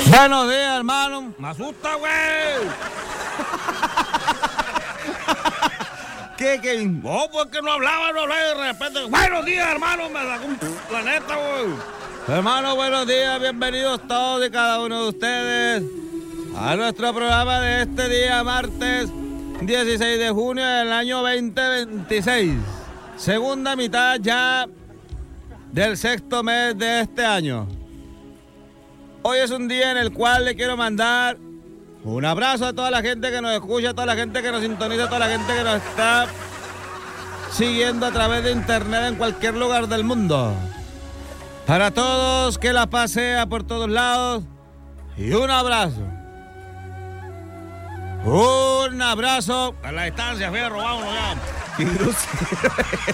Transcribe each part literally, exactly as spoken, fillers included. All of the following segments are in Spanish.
Buenos días, hermano. Me asusta, güey. ¿Qué, Kevin? No, pues que no hablaba, no hablaba y de repente. Buenos días, hermano. Me sacó un planeta, güey. Hermano, buenos días. Bienvenidos todos y cada uno de ustedes a nuestro programa de este día, martes dieciséis de junio del año veinte veintiséis. Segunda mitad ya del sexto mes de este año. Hoy es un día en el cual le quiero mandar un abrazo a toda la gente que nos escucha, a toda la gente que nos sintoniza, a toda la gente que nos está siguiendo a través de internet en cualquier lugar del mundo. Para todos, que la paz sea por todos lados y un abrazo. Un abrazo a la distancia, fíjate, robado ya. Qué grosero.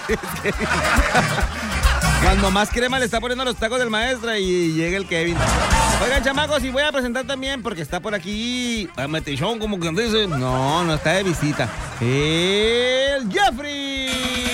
Cuando más crema le está poniendo los tacos del maestro y llega el Kevin. Oigan, chamacos, y voy a presentar también, porque está por aquí a Metichón, como quien dice. No, no está de visita. El Jeffrey.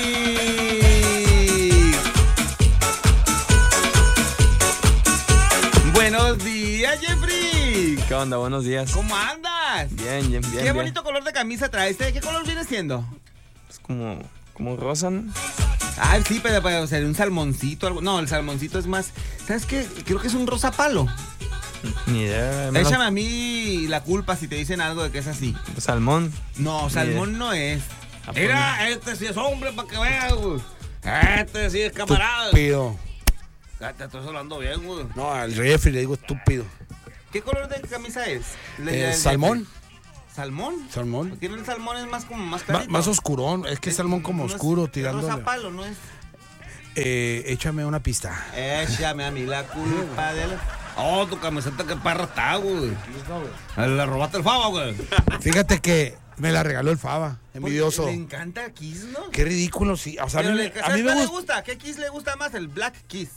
Buenos días, Jeffrey. ¿Qué onda? Buenos días. ¿Cómo andas? Bien, bien, bien. Qué bien. bonito color de camisa traes. ¿De qué color viene siendo? Es como, como rosa, ¿no? Ah, sí, pero puede ser un salmoncito. Algo. No, el salmoncito es más. ¿Sabes qué? Creo que es un rosa palo. Ni idea. Menos... Échame a mí la culpa si te dicen algo de que es así. Salmón. No, salmón no es. Mira, este sí es hombre para que veas, güey. Este sí es camarada. Estúpido. Ya te estoy hablando bien, güey. No, al Jeffrey le digo estúpido. ¿Qué color de camisa es? Eh, salmón. ¿Salmón? Salmón. Porque el salmón es más como más Ma- clarito. más oscurón. Es que es salmón como no oscuro, es, tirando. Rosa palo, ¿no es? Eh, échame una pista. Échame a mí la culpa de la... Oh, tu camiseta que perra está, güey. Le robaste el Fava, güey. Fíjate que me la regaló el Fava. Envidioso. Le encanta Kiss, ¿no? Qué ridículo, sí. O sea, a Pero mí, le, me- a mí me ¿cuál le gusta. gusta? ¿Qué Kiss le gusta más? El Black Kiss.